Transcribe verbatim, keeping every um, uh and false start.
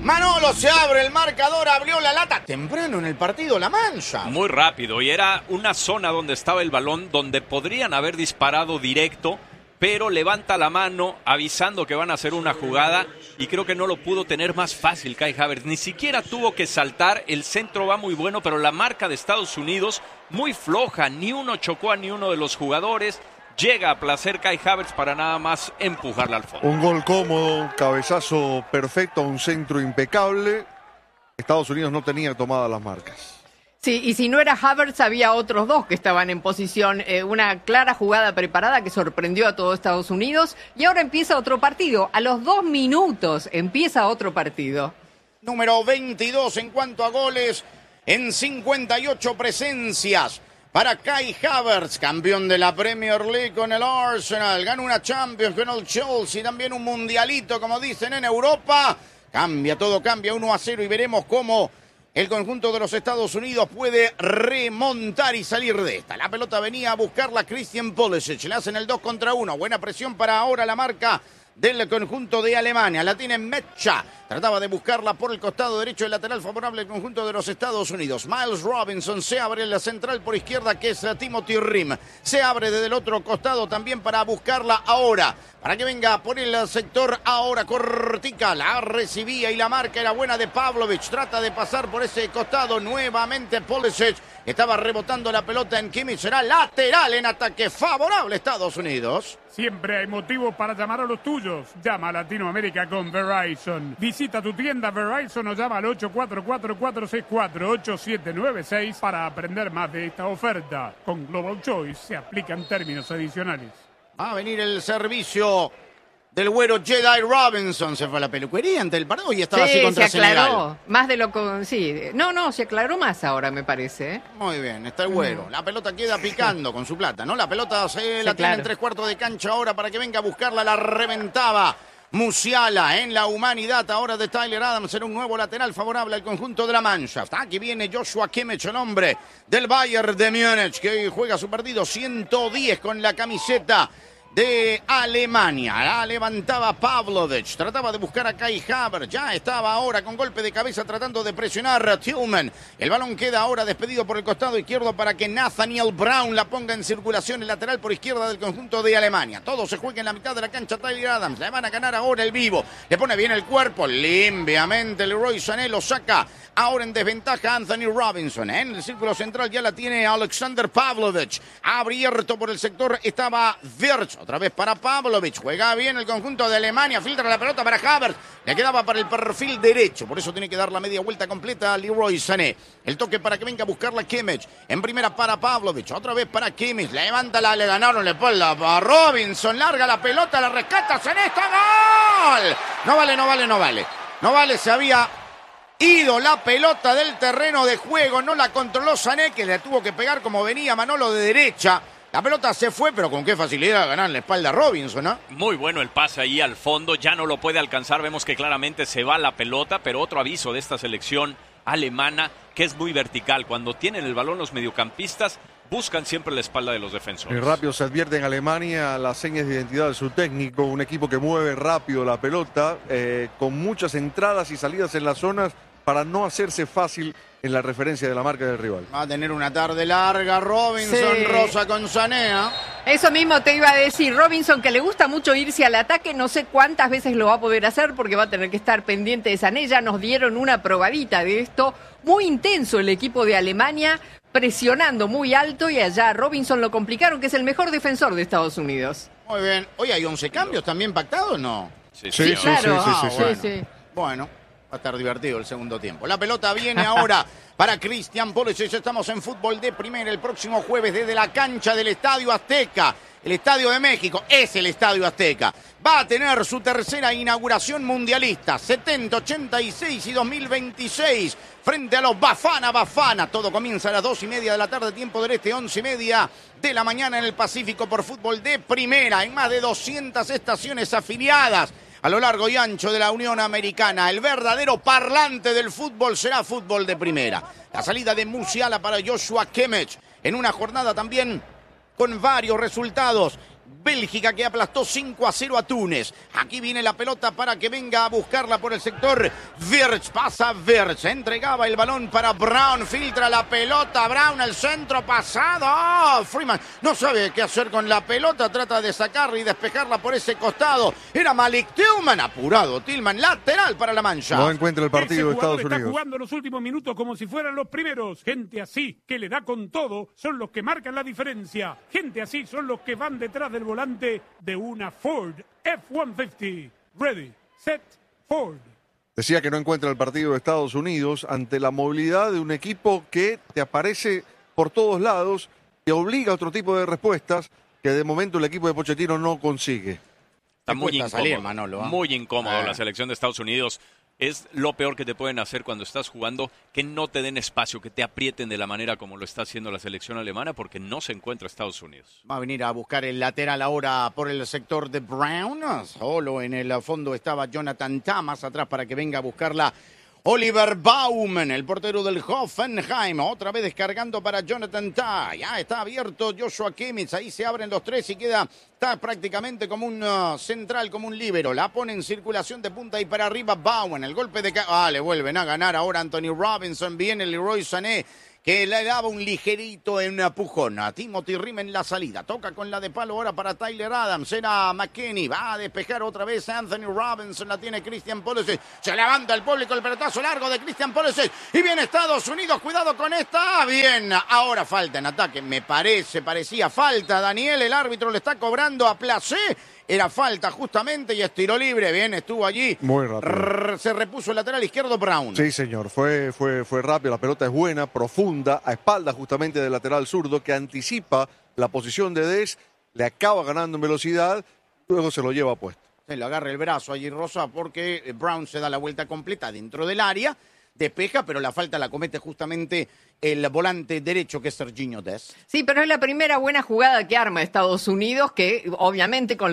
Manolo se abre el marcador, abrió la lata. Temprano en el partido La Mancha. Muy rápido, y era una zona donde estaba el balón, donde podrían haber disparado directo, pero levanta la mano avisando que van a hacer una jugada, y creo que no lo pudo tener más fácil Kai Havertz. Ni siquiera tuvo que saltar, el centro va muy bueno, pero la marca de Estados Unidos muy floja, ni uno chocó a ni uno de los jugadores. Llega a placer Kai Havertz para nada más empujarla al fondo. Un gol cómodo, un cabezazo perfecto, un centro impecable. Estados Unidos no tenía tomadas las marcas. Sí, y si no era Havertz, había otros dos que estaban en posición. Eh, una clara jugada preparada que sorprendió a todo Estados Unidos. Y ahora empieza otro partido. A los dos minutos empieza otro partido. Número veintidós en cuanto a goles en cincuenta y ocho presencias. Para Kai Havertz, campeón de la Premier League con el Arsenal, gana una Champions con el Chelsea, también un mundialito, como dicen en Europa. Cambia, todo cambia, uno a cero, y veremos cómo el conjunto de los Estados Unidos puede remontar y salir de esta. La pelota venía a buscarla Christian Pulisic, le hacen el dos contra uno, buena presión para ahora la marca del conjunto de Alemania. La tiene Mecha. Trataba de buscarla por el costado derecho, el lateral favorable del conjunto de los Estados Unidos. Miles Robinson se abre en la central por izquierda, que es Timothy Rim. Se abre desde el otro costado también para buscarla ahora, para que venga por el sector ahora cortica. La recibía y la marca era buena de Pavlovic. Trata de pasar por ese costado nuevamente Pulisic. Estaba rebotando la pelota en Kimmich. Será lateral en ataque favorable Estados Unidos. Siempre hay motivos para llamar a los tuyos. Llama a Latinoamérica con Verizon. Visita tu tienda Verizon o llama al ocho cuatro cuatro, cuatro seis cuatro, ocho siete nueve seis para aprender más de esta oferta. Con Global Choice se aplican términos adicionales. Va a venir el servicio del güero Jedi Robinson. Se fue a la peluquería ante el partido y estaba sí, así contra se aclaró. Senegal. Más de lo que... Sí. No, no, se aclaró más ahora, me parece. ¿eh? Muy bien, está el güero. La pelota queda picando con su plata, ¿no? La pelota se sí, la tiene claro. en tres cuartos de cancha ahora para que venga a buscarla. La reventaba Musiala en la humanidad ahora de Tyler Adams. Era un nuevo lateral favorable al conjunto de la Mannschaft. Aquí viene Joshua Kimmich, el hombre del Bayern de Múnich, que hoy juega su partido ciento diez con la camiseta de Alemania. La levantaba Pavlovic, trataba de buscar a Kai Havertz, ya estaba ahora con golpe de cabeza tratando de presionar a Tillman. El balón queda ahora despedido por el costado izquierdo para que Nathaniel Brown la ponga en circulación, el lateral por izquierda del conjunto de Alemania. Todo se juega en la mitad de la cancha. Tyler Adams, le van a ganar ahora el vivo, le pone bien el cuerpo, limpiamente Leroy Sané lo saca ahora en desventaja Anthony Robinson. En el círculo central ya la tiene Alexander Pavlovic, abierto por el sector estaba Wirtz. Otra vez para Pavlovic, juega bien el conjunto de Alemania, filtra la pelota para Havertz, le quedaba para el perfil derecho, por eso tiene que dar la media vuelta completa a Leroy Sané. El toque para que venga a buscarla Kimmich, en primera para Pavlovic, otra vez para Kimmich, levanta la, le ganaron la espalda para Robinson, larga la pelota, la rescata Sané, ¡está gol! No vale, no vale, no vale, no vale, se había ido la pelota del terreno de juego, no la controló Sané, que le tuvo que pegar como venía Manolo de derecha. La pelota se fue, pero con qué facilidad ganar la espalda a Robinson, ¿no? Muy bueno el pase ahí al fondo, ya no lo puede alcanzar, vemos que claramente se va la pelota, pero otro aviso de esta selección alemana, que es muy vertical. Cuando tienen el balón los mediocampistas, buscan siempre la espalda de los defensores. Y rápido se advierte en Alemania las señas de identidad de su técnico, un equipo que mueve rápido la pelota, eh, con muchas entradas y salidas en las zonas para no hacerse fácil en la referencia de la marca del rival. Va a tener una tarde larga Robinson, sí. Rosa con Sané. Eso mismo te iba a decir, Robinson, que le gusta mucho irse al ataque, no sé cuántas veces lo va a poder hacer porque va a tener que estar pendiente de Sané. Ya nos dieron una probadita de esto, muy intenso el equipo de Alemania, presionando muy alto, y allá Robinson lo complicaron, que es el mejor defensor de Estados Unidos. Muy bien. Oye, ¿hay once cambios también pactados o no? Sí, Sí, sí, sí, claro. sí, sí, Ah, sí, bueno. sí. sí. Bueno, va a estar divertido el segundo tiempo. La pelota viene ahora para Christian Pulisic. Estamos en fútbol de primera el próximo jueves desde la cancha del Estadio Azteca. El Estadio de México es el Estadio Azteca. Va a tener su tercera inauguración mundialista. setenta, ochenta y seis y dos mil veintiséis. Frente a los Bafana Bafana. Todo comienza a las dos y media de la tarde, tiempo del este, once y media de la mañana en el Pacífico por fútbol de primera. En más de doscientas estaciones afiliadas a lo largo y ancho de la Unión Americana. El verdadero parlante del fútbol será fútbol de primera. La salida de Musiala para Joshua Kimmich en una jornada también con varios resultados Bélgica que aplastó cinco a cero a Túnez. Aquí viene la pelota para que venga a buscarla por el sector. Wirtz, pasa Wirtz, entregaba el balón para Brown, filtra la pelota, Brown al centro pasado. Oh, Freeman no sabe qué hacer con la pelota, trata de sacarla y despejarla por ese costado. Era Malik Tillman, apurado Tillman, lateral para la Mannschaft. No encuentra el partido de Estados está Unidos. Jugando los últimos minutos como si fueran los primeros. Gente así, que le da con todo, son los que marcan la diferencia. Gente así son los que van detrás del volante de una Ford F ciento cincuenta. Ready, set, Ford. Decía que no encuentra el partido de Estados Unidos ante la movilidad de un equipo que te aparece por todos lados, que obliga a otro tipo de respuestas que de momento el equipo de Pochettino no consigue. Está muy incómodo, salir, Manolo, ¿eh? muy incómodo Ah. la selección de Estados Unidos. Es lo peor que te pueden hacer cuando estás jugando, que no te den espacio, que te aprieten de la manera como lo está haciendo la selección alemana, porque no se encuentra Estados Unidos. Va a venir a buscar el lateral ahora por el sector de Brown. Solo en el fondo estaba Jonathan Tah, más atrás para que venga a buscarla Oliver Baumann, el portero del Hoffenheim. Otra vez descargando para Jonathan Tah. Ya está abierto Joshua Kimmich. Ahí se abren los tres y queda Tah prácticamente como un uh, central, como un líbero. La pone en circulación de punta y para arriba Baumann. El golpe de... Ca ah, le vuelven a ganar ahora Anthony Robinson. Viene Leroy Sané, que le daba un ligerito en una pujona. Timothy Riem en la salida. Toca con la de palo ahora para Tyler Adams. Era McKennie. Va a despejar otra vez Anthony Robinson. La tiene Christian Pulisic. Se levanta el público. El pelotazo largo de Christian Pulisic. Y viene Estados Unidos. Cuidado con esta. Bien. Ahora falta en ataque. Me parece, parecía falta. Daniel, el árbitro le está cobrando a Placé. Era falta justamente y es tiro libre. Bien, estuvo allí. Muy rápido. Rrr, se repuso el lateral izquierdo Brown. Sí, señor, fue, fue, fue rápido, la pelota es buena, profunda, a espaldas justamente del lateral zurdo que anticipa la posición de Dest, le acaba ganando en velocidad, luego se lo lleva puesto. Se le agarra el brazo allí Rosa porque Brown se da la vuelta completa dentro del área, despeja, pero la falta la comete justamente el volante derecho que es Serginho Dest. Sí, pero es la primera buena jugada que arma Estados Unidos, que obviamente con